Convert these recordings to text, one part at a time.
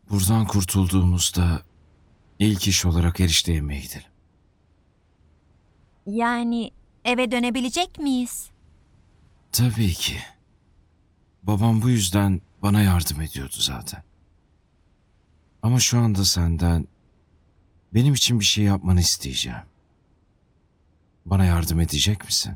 Buradan kurtulduğumuzda ilk iş olarak erişte yemeğe gidelim. Yani eve dönebilecek miyiz? Tabii ki. Babam bu yüzden bana yardım ediyordu zaten. Ama şu anda senden benim için bir şey yapmanı isteyeceğim. Bana yardım edecek misin?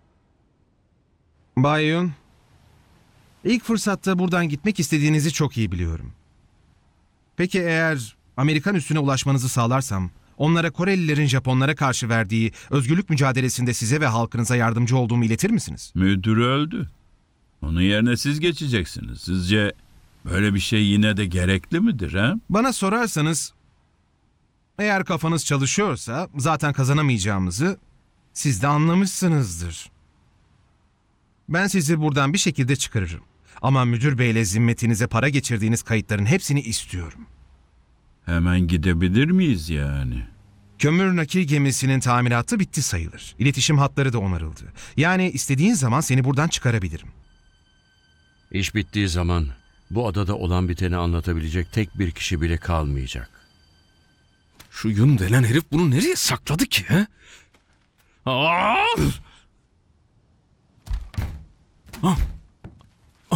Bay Yun, ilk fırsatta buradan gitmek istediğinizi çok iyi biliyorum. Peki eğer Amerikan üssüne ulaşmanızı sağlarsam, onlara Korelilerin Japonlara karşı verdiği özgürlük mücadelesinde size ve halkınıza yardımcı olduğumu iletir misiniz? Müdür öldü. Onun yerine siz geçeceksiniz. Sizce böyle bir şey yine de gerekli midir ha? Bana sorarsanız, eğer kafanız çalışıyorsa zaten kazanamayacağımızı siz de anlamışsınızdır. Ben sizi buradan bir şekilde çıkarırım. Ama müdür beyle zimmetinize para geçirdiğiniz kayıtların hepsini istiyorum. Hemen gidebilir miyiz yani? Kömür nakil gemisinin tamiratı bitti sayılır. İletişim hatları da onarıldı. Yani istediğin zaman seni buradan çıkarabilirim. İş bittiği zaman bu adada olan biteni anlatabilecek tek bir kişi bile kalmayacak. Şu Yun denen herif bunu nereye sakladı ki? He? Aa!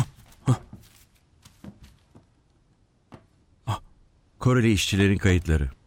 Koreli işçilerin kayıtları.